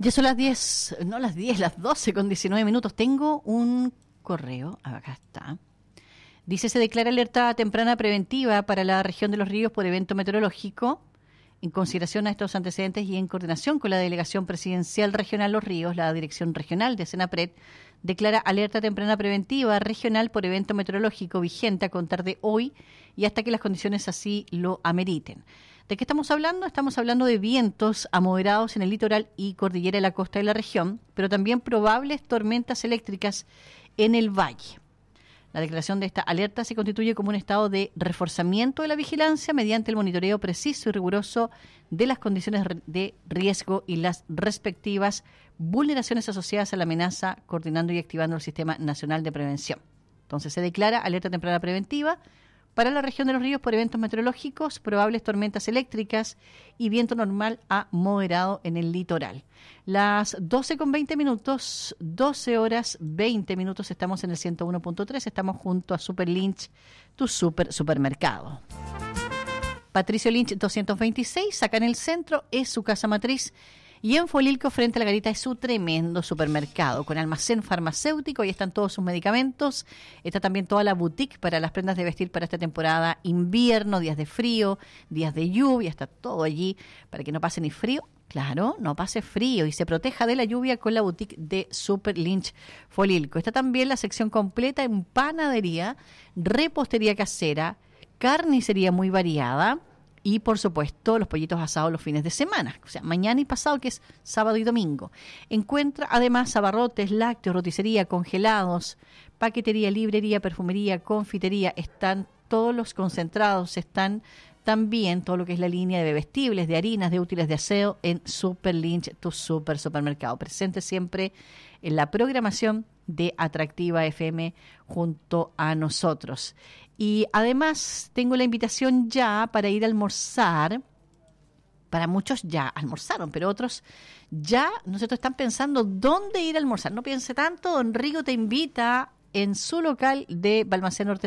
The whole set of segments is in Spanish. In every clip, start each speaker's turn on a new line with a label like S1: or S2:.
S1: Ya son las 10, no las 10, las 12 con 19 minutos. Tengo un correo, acá está. Dice, se declara alerta temprana preventiva para la región de Los Ríos por evento meteorológico. En consideración a estos antecedentes y en coordinación con la Delegación Presidencial Regional Los Ríos, la Dirección Regional de Senapred declara alerta temprana preventiva regional por evento meteorológico vigente a contar de hoy y hasta que las condiciones así lo ameriten. ¿De qué estamos hablando? Estamos hablando de vientos a moderados en el litoral y cordillera de la costa de la región, pero también probables tormentas eléctricas en el valle. La declaración de esta alerta se constituye como un estado de reforzamiento de la vigilancia mediante el monitoreo preciso y riguroso de las condiciones de riesgo y las respectivas vulneraciones asociadas a la amenaza, coordinando y activando el Sistema Nacional de Prevención. Entonces se declara alerta temprana preventiva para la región de Los Ríos por eventos meteorológicos, probables tormentas eléctricas y viento normal a moderado en el litoral. Las 12 con 20 minutos, 12 horas 20 minutos, estamos en el 101.3, estamos junto a Super Lynch, tu supermercado. Patricio Lynch 226, acá en el centro, es su casa matriz. Y en Folilco, frente a la garita, es su tremendo supermercado, con almacén farmacéutico, ahí están todos sus medicamentos, está también toda la boutique para las prendas de vestir para esta temporada invierno, días de frío, días de lluvia, está todo allí para que no pase ni frío, claro, no pase frío y se proteja de la lluvia con la boutique de Super Lynch Folilco. Está también la sección completa en panadería, repostería casera, carnicería muy variada, y, por supuesto, los pollitos asados los fines de semana, o sea, mañana y pasado, que es sábado y domingo. Encuentra, además, abarrotes, lácteos, roticería, congelados, paquetería, librería, perfumería, confitería. Están todos los concentrados, están también todo lo que es la línea de bebestibles, de harinas, de útiles de aseo en Super Lynch, tu supermercado. Presente siempre en la programación de Atractiva FM junto a nosotros. Y además tengo la invitación ya para ir a almorzar. Para muchos ya almorzaron, pero otros ya, nosotros están pensando dónde ir a almorzar. No piense tanto, don Rigo te invita en su local de Balmacén Norte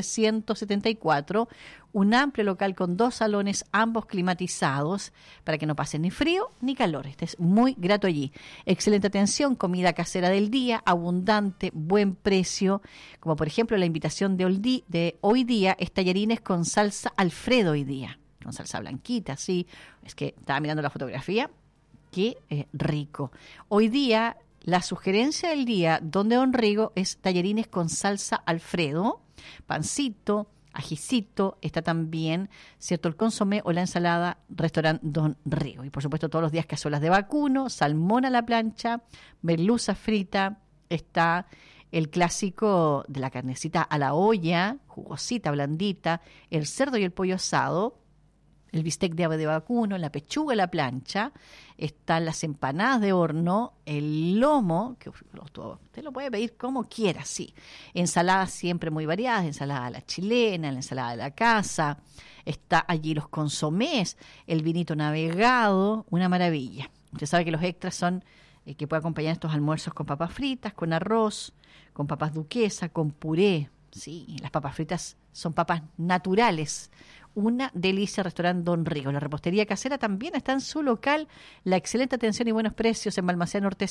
S1: 174, un amplio local con 2 salones, ambos climatizados, para que no pase ni frío ni calor. Este es muy grato allí. Excelente atención, comida casera del día, abundante, buen precio, como por ejemplo la invitación de hoy día es tallarines con salsa Alfredo hoy día, con salsa blanquita, sí, es que estaba mirando la fotografía, qué rico. Hoy día la sugerencia del día, donde don Rigo, es tallarines con salsa Alfredo, pancito, ajicito, está también, ¿cierto?, el consomé o la ensalada, restaurante Don Rigo. Y por supuesto todos los días cazuelas de vacuno, salmón a la plancha, merluza frita, está el clásico de la carnecita a la olla, jugosita, blandita, el cerdo y el pollo asado, el bistec de ave de vacuno, la pechuga a la plancha, están las empanadas de horno, el lomo, que usted lo puede pedir como quiera, sí. Ensaladas siempre muy variadas, ensalada a la chilena, la ensalada de la casa, está allí los consomés, el vinito navegado, una maravilla. Usted sabe que los extras son que puede acompañar estos almuerzos con papas fritas, con arroz, con papas duquesa, con puré. Sí, las papas fritas son papas naturales. Una delicia, restaurante Don Rigo. La repostería casera también está en su local. La excelente atención y buenos precios en Balmacén Norte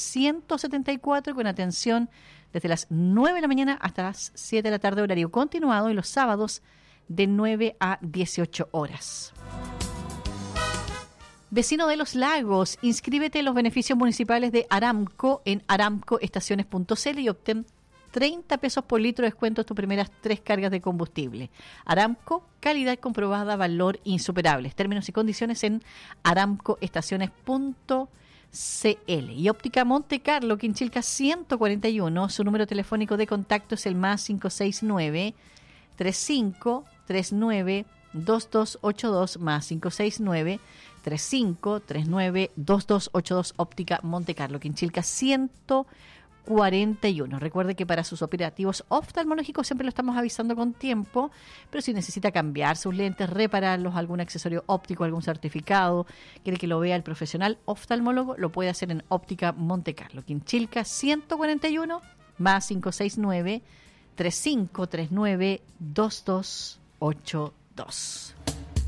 S1: 174, con atención desde las 9 de la mañana hasta las 7 de la tarde, horario continuado, y los sábados de 9 a 18 horas. Vecino de los Lagos, inscríbete en los beneficios municipales de Aramco en aramcoestaciones.cl y obtén 30 pesos por litro de descuento en tus primeras 3 cargas de combustible. Aramco, calidad comprobada, valor insuperable. Términos y condiciones en aramcoestaciones.cl. Y Óptica Monte Carlo, Quinchilca 141. Su número telefónico de contacto es el más 569-3539-2282, más 569-3539-2282. Óptica Monte Carlo, Quinchilca 141. Recuerde que para sus operativos oftalmológicos siempre lo estamos avisando con tiempo, pero si necesita cambiar sus lentes, repararlos, algún accesorio óptico, algún certificado, quiere que lo vea el profesional oftalmólogo, lo puede hacer en Óptica Monte Carlo, Quinchilca 141, más 569-3539-2282.